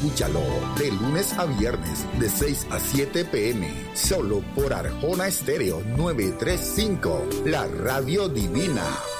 Escúchalo de lunes a viernes de 6 a 7 p.m. Solo por Arjona Estéreo 935, la radio divina.